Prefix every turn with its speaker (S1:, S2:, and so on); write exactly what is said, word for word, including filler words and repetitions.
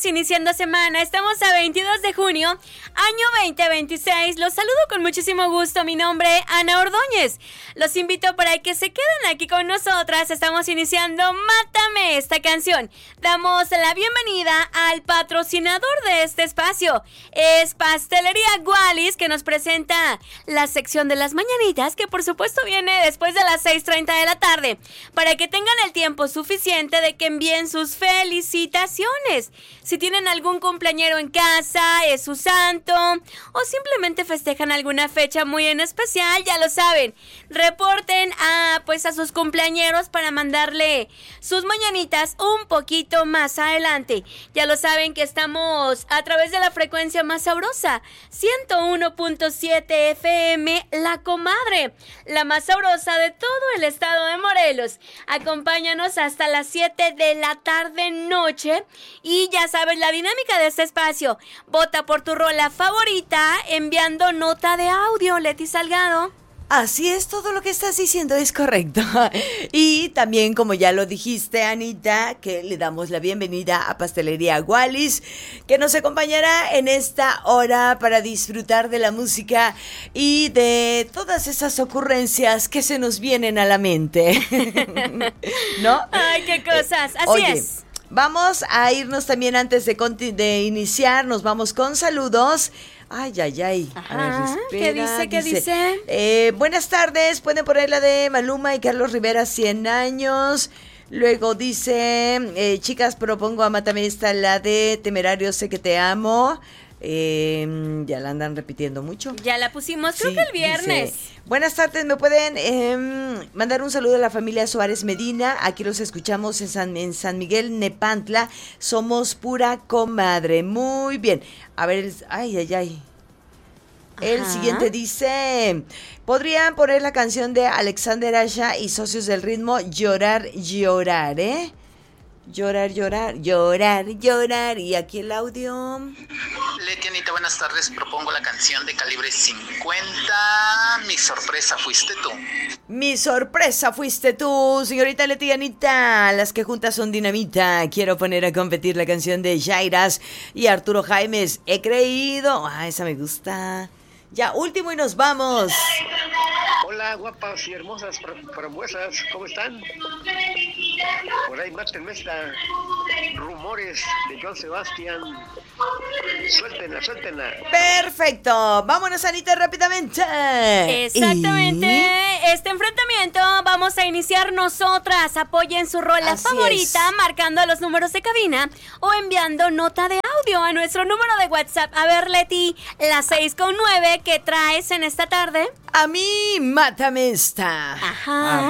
S1: lunes iniciando semana. Estamos a veintidós de junio, año veinte veintiséis. Los saludo con muchísimo gusto. Mi nombre es Ana Ordóñez. Los invito para que se queden aquí con nosotras. Estamos iniciando Mátame esta canción. Damos la bienvenida al patrocinador de este espacio. Es Pastelería Wallis, que nos presenta la sección de las mañanitas, que por supuesto viene después de las seis treinta de la tarde, para que tengan el tiempo suficiente de que envíen sus felicitaciones. Si tienen algún cumpleañero en casa, es su santo, o simplemente festejan alguna fecha muy en especial, ya lo saben, reporten a, pues a sus cumpleañeros para mandarle sus mañanitas un poquito más adelante. Ya lo saben que estamos a través de la frecuencia más sabrosa, ciento uno punto siete F M, La Comadre, la más sabrosa de todo el estado de Morelos. Acompáñanos hasta las siete de la tarde noche y ya sabes la dinámica de este espacio. Vota por tu rola favorita enviando nota de audio, Leti Salgado.
S2: Así es, todo lo que estás diciendo es correcto. Y también, como ya lo dijiste, Anita, que le damos la bienvenida a Pastelería Wallis, que nos acompañará en esta hora para disfrutar de la música y de todas esas ocurrencias que se nos vienen a la mente. ¿No?
S1: Ay, qué cosas. Así
S2: Oye,
S1: es.
S2: Vamos a irnos también antes de, conti- de iniciar, nos vamos con saludos. Ay, ay, ay.
S1: Ajá,
S2: A ver, espera,
S1: ¿qué dice? ¿Qué dice?
S2: Eh, buenas tardes, pueden poner la de Maluma y Carlos Rivera, cien años. Luego dice, eh, chicas, propongo a Mátame esta, la de Temerario, sé que te amo. Eh, ya la andan repitiendo mucho.
S1: Ya la pusimos, creo
S2: Sí,
S1: que el viernes.
S2: dice, buenas tardes, ¿me pueden eh, mandar un saludo a la familia Suárez Medina? Aquí los escuchamos en San, en San Miguel, Nepantla. Somos pura comadre. Muy bien. A ver, el- ay, ay, ay. El
S1: Ajá.
S2: siguiente dice, ¿podrían poner la canción de Alexander Asha y Socios del Ritmo, Llorar, Llorar, eh? Llorar, llorar, llorar, llorar. Y aquí el audio.
S3: Leti, Anita, buenas tardes. Propongo la canción de Calibre cincuenta, Mi sorpresa fuiste tú.
S2: Mi sorpresa fuiste tú, señorita Leti, Anita. Las que juntas son dinamita. Quiero poner a competir la canción de Jairas y Arturo Jaimes. He creído. Ah, esa me gusta. Ya, último y nos vamos.
S4: Hola, guapas y hermosas fr- frambuesas, ¿cómo están? Por ahí mátenme esta rumores de Joan Sebastián. Suéltenla, suéltenla.
S2: Perfecto. Vámonos, Anita, rápidamente.
S1: Exactamente.
S2: Y-
S1: Este enfrentamiento vamos a iniciar nosotras. Apoyen su rola
S2: Así
S1: favorita
S2: es.
S1: marcando los números de cabina o enviando nota de audio a nuestro número de WhatsApp. A ver, Leti, la seis con nueve, ¿qué traes en esta tarde?
S2: A mí, mátame esta.
S1: Ajá.
S2: A